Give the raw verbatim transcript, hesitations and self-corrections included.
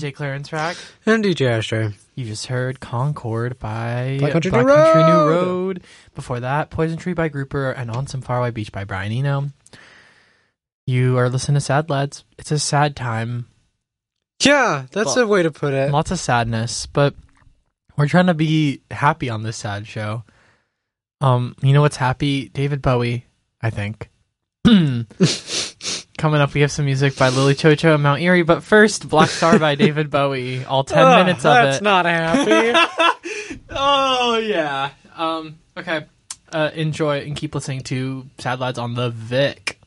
J Clarence track. And D J Ashtray. You just heard Concord by Black Country, Black New, Country Road. New Road. Before that, Poison Tree by Grouper and On Some Faraway Beach by Brian Eno. You are listening to Sad Lads. It's a sad time. Yeah, that's well, a way to put it. Lots of sadness, but we're trying to be happy on this sad show. Um, you know what's happy? David Bowie, I think. Coming up, we have some music by Lily Chocho and Mount Erie, but first, Black Star by David Bowie. All ten Ugh, minutes of that's it. That's not happy. Oh, yeah. Um, okay. Uh, enjoy and keep listening to Sad Lads on the Vic.